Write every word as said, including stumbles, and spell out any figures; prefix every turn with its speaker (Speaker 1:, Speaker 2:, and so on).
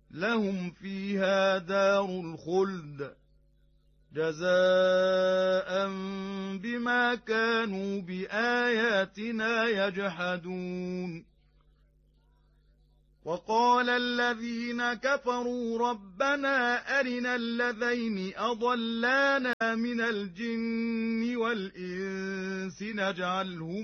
Speaker 1: لهم فيها دار الخلد جزاء بما كانوا بآياتنا يجحدون. وقال الذين كفروا ربنا أرنا الذين أضلانا من الجن والإنس نجعلهم